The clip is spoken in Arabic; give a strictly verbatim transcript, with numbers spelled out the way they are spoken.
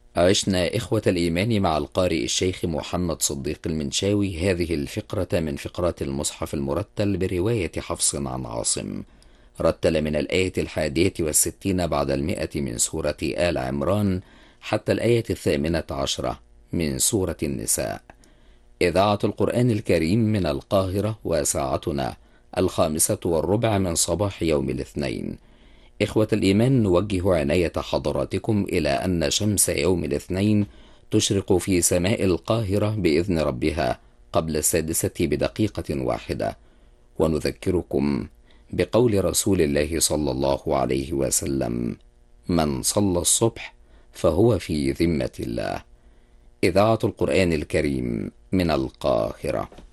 عشنا إخوة الإيمان مع القارئ الشيخ محمد صديق المنشاوي هذه الفقرة من فقرات المصحف المرتل برواية حفص عن عاصم. رتل من الآية الحادية والستين بعد المئة من سورة آل عمران حتى الآية الثامنة عشرة من سورة النساء. إذاعة القرآن الكريم من القاهرة، وساعتنا الخامسة والربع من صباح يوم الاثنين. إخوة الإيمان، نوجه عناية حضراتكم إلى أن شمس يوم الاثنين تشرق في سماء القاهرة بإذن ربها قبل السادسة بدقيقة واحدة، ونذكركم بقول رسول الله صلى الله عليه وسلم: من صلى الصبح فهو في ذمة الله. إذاعة القرآن الكريم من القاهرة.